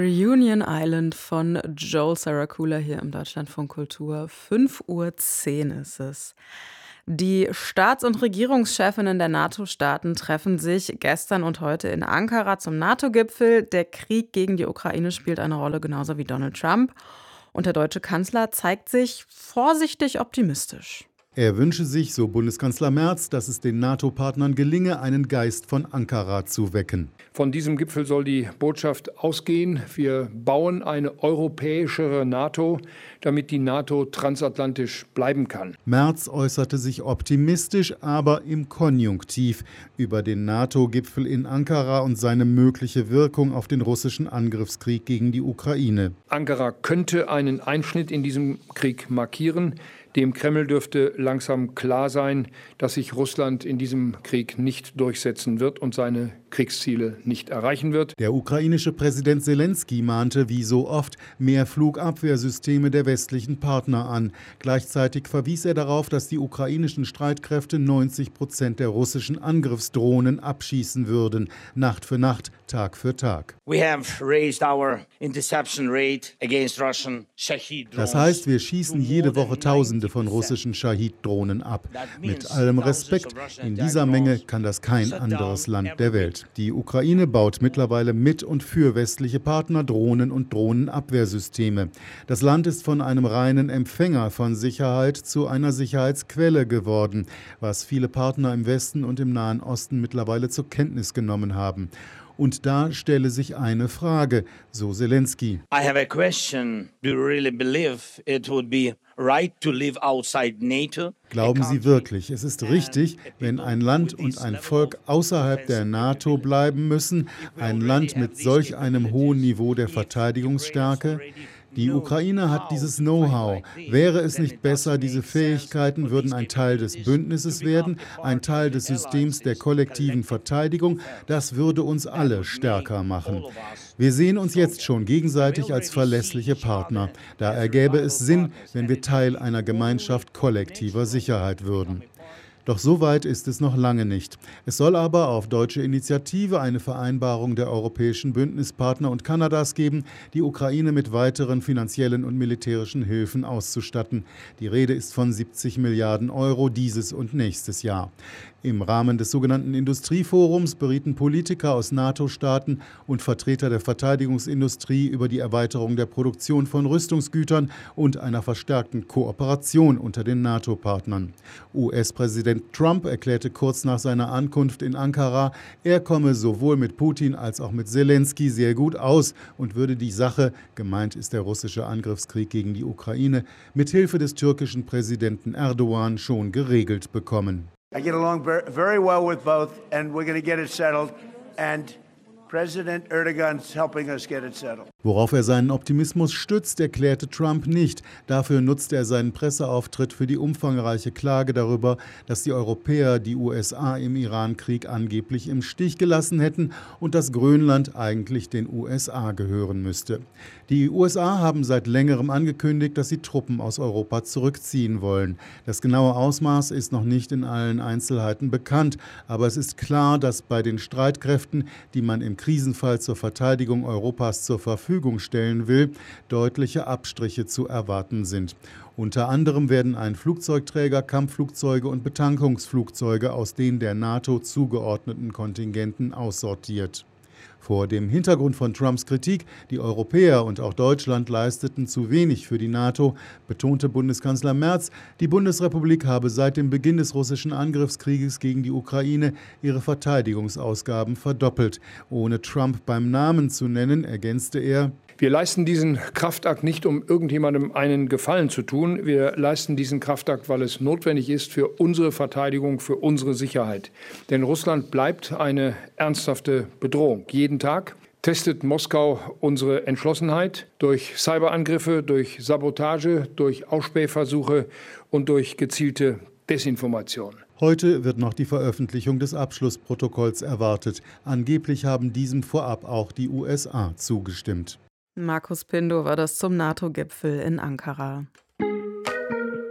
Reunion Island von Joel Saracula hier im Deutschlandfunk Kultur. 5:10 Uhr ist es. Die Staats- und Regierungschefinnen der NATO-Staaten treffen sich gestern und heute in Ankara zum NATO-Gipfel. Der Krieg gegen die Ukraine spielt eine Rolle, genauso wie Donald Trump. Und der deutsche Kanzler zeigt sich vorsichtig optimistisch. Er wünsche sich, so Bundeskanzler Merz, dass es den NATO-Partnern gelinge, einen Geist von Ankara zu wecken. Von diesem Gipfel soll die Botschaft ausgehen: Wir bauen eine europäischere NATO, damit die NATO transatlantisch bleiben kann. Merz äußerte sich optimistisch, aber im Konjunktiv über den NATO-Gipfel in Ankara und seine mögliche Wirkung auf den russischen Angriffskrieg gegen die Ukraine. Ankara könnte einen Einschnitt in diesem Krieg markieren. Dem Kreml dürfte langsam klar sein, dass sich Russland in diesem Krieg nicht durchsetzen wird und seine Kriegsziele nicht erreichen wird. Der ukrainische Präsident Selenskyj mahnte wie so oft mehr Flugabwehrsysteme der westlichen Partner an. Gleichzeitig verwies er darauf, dass die ukrainischen Streitkräfte 90% der russischen Angriffsdrohnen abschießen würden, Nacht für Nacht, Tag für Tag. Das heißt, wir schießen jede Woche Tausende von russischen Shahid-Drohnen ab. Mit allem Respekt, in dieser Menge kann das kein anderes Land der Welt. Die Ukraine baut mittlerweile mit und für westliche Partner Drohnen und Drohnenabwehrsysteme. Das Land ist von einem reinen Empfänger von Sicherheit zu einer Sicherheitsquelle geworden, was viele Partner im Westen und im Nahen Osten mittlerweile zur Kenntnis genommen haben. Und da stelle sich eine Frage, so Selenskyj. I have a question. Do you really believe it would be right to live outside NATO? Glauben Sie wirklich, es ist richtig, wenn ein Land und ein Volk außerhalb der NATO bleiben müssen, ein Land mit solch einem hohen Niveau der Verteidigungsstärke? Die Ukraine hat dieses Know-how. Wäre es nicht besser, diese Fähigkeiten würden ein Teil des Bündnisses werden, ein Teil des Systems der kollektiven Verteidigung? Das würde uns alle stärker machen. Wir sehen uns jetzt schon gegenseitig als verlässliche Partner. Da ergäbe es Sinn, wenn wir Teil einer Gemeinschaft kollektiver Sicherheit würden. Doch so weit ist es noch lange nicht. Es soll aber auf deutsche Initiative eine Vereinbarung der europäischen Bündnispartner und Kanadas geben, die Ukraine mit weiteren finanziellen und militärischen Hilfen auszustatten. Die Rede ist von 70 Milliarden Euro dieses und nächstes Jahr. Im Rahmen des sogenannten Industrieforums berieten Politiker aus NATO-Staaten und Vertreter der Verteidigungsindustrie über die Erweiterung der Produktion von Rüstungsgütern und einer verstärkten Kooperation unter den NATO-Partnern. US-Präsident Trump erklärte kurz nach seiner Ankunft in Ankara, er komme sowohl mit Putin als auch mit Selenskyj sehr gut aus und würde die Sache, gemeint ist der russische Angriffskrieg gegen die Ukraine, mit Hilfe des türkischen Präsidenten Erdogan schon geregelt bekommen. I get along very well with both, and we're going to get it settled. And President Erdogan's helping us get it settled. Worauf er seinen Optimismus stützt, erklärte Trump nicht. Dafür nutzte er seinen Presseauftritt für die umfangreiche Klage darüber, dass die Europäer die USA im Iran-Krieg angeblich im Stich gelassen hätten und dass Grönland eigentlich den USA gehören müsste. Die USA haben seit längerem angekündigt, dass sie Truppen aus Europa zurückziehen wollen. Das genaue Ausmaß ist noch nicht in allen Einzelheiten bekannt, aber es ist klar, dass bei den Streitkräften, die man im Krisenfall zur Verteidigung Europas zur Verfügung stellen will, deutliche Abstriche zu erwarten sind. Unter anderem werden ein Flugzeugträger, Kampfflugzeuge und Betankungsflugzeuge aus den der NATO zugeordneten Kontingenten aussortiert. Vor dem Hintergrund von Trumps Kritik, die Europäer und auch Deutschland leisteten zu wenig für die NATO, betonte Bundeskanzler Merz, die Bundesrepublik habe seit dem Beginn des russischen Angriffskrieges gegen die Ukraine ihre Verteidigungsausgaben verdoppelt. Ohne Trump beim Namen zu nennen, ergänzte er: Wir leisten diesen Kraftakt nicht, um irgendjemandem einen Gefallen zu tun. Wir leisten diesen Kraftakt, weil es notwendig ist für unsere Verteidigung, für unsere Sicherheit. Denn Russland bleibt eine ernsthafte Bedrohung. Jeden Tag testet Moskau unsere Entschlossenheit durch Cyberangriffe, durch Sabotage, durch Ausspähversuche und durch gezielte Desinformation. Heute wird noch die Veröffentlichung des Abschlussprotokolls erwartet. Angeblich haben diesem vorab auch die USA zugestimmt. Markus Pindo war das zum NATO-Gipfel in Ankara.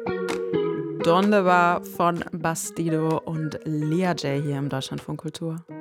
Donde war von Bastido und Lea J hier im Deutschlandfunk Kultur.